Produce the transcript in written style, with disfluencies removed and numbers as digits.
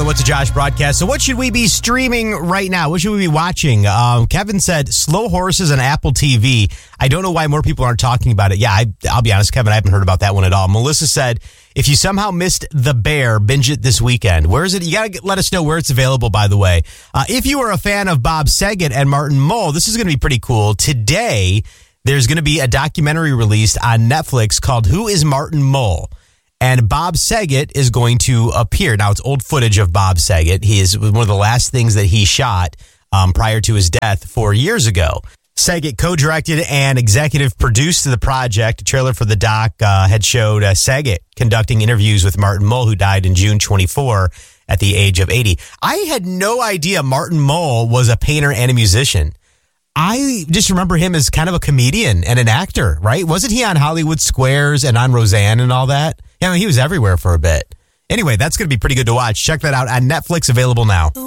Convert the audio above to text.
the What's a Josh broadcast. So what should we be streaming right now? What should we be watching? Kevin said Slow Horses on Apple TV. I don't know why more people aren't talking about it. Yeah, I'll be honest, Kevin, I haven't heard about that one at all. Melissa said, if you somehow missed The Bear, binge it this weekend. Where is it? You got to let us know where it's available, by the way. If you are a fan of Bob Saget and Martin Mull, this is going to be pretty cool. Today, there's going to be a documentary released on Netflix called Who is Martin Mull? And Bob Saget is going to appear. Now, it's old footage of Bob Saget. He is one of the last things that he shot prior to his death 4 years ago. Saget co-directed and executive produced the project. A trailer for the doc had showed Saget conducting interviews with Martin Mull, who died in June 24 at the age of 80. I had no idea Martin Mull was a painter and a musician. I just remember him as kind of a comedian and an actor, right? Wasn't he on Hollywood Squares and on Roseanne and all that? Yeah, I mean, he was everywhere for a bit. Anyway, that's going to be pretty good to watch. Check that out on Netflix, available now.